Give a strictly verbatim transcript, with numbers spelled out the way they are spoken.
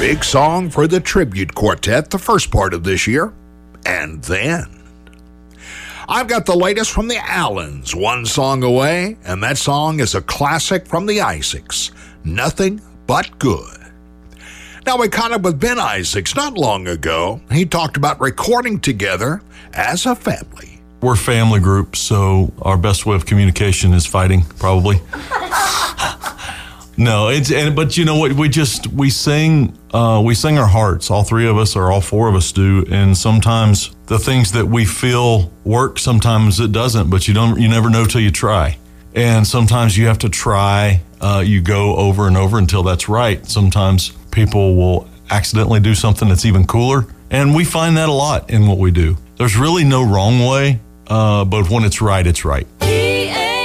Big song for the Tribute Quartet, the first part of this year. And then I've got the latest from the Allens, One Song Away, and that song is a classic from the Isaacs, Nothing But Good. Now, we caught up with Ben Isaacs not long ago. He talked about recording together as a family. We're a family group, so our best way of communication is fighting, probably. No, it's and but you know what? We just we sing uh, we sing our hearts. All three of us, or all four of us, do. And sometimes the things that we feel work, sometimes it doesn't. But you don't you never know till you try. And sometimes you have to try. Uh, you go over and over until that's right. Sometimes people will accidentally do something that's even cooler, and we find that a lot in what we do. There's really no wrong way, uh, but when it's right, it's right.